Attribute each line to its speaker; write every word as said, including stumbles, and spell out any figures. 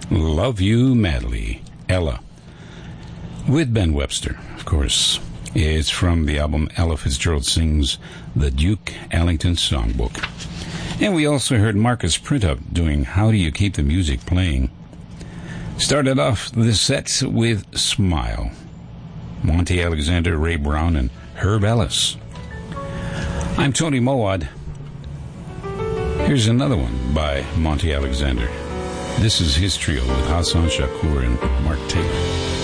Speaker 1: Love You Madly, Ella, with Ben Webster, of course. It's from the album Ella Fitzgerald Sings the Duke Ellington Songbook. And we also heard Marcus Printup doing How Do You Keep the Music Playing. Started off the set with Smile. Monty Alexander, Ray Brown, and Herb Ellis. I'm Tony Mowat. Here's another one by Monty Alexander. This is his trio with Hassan Shakur and Mark Taylor.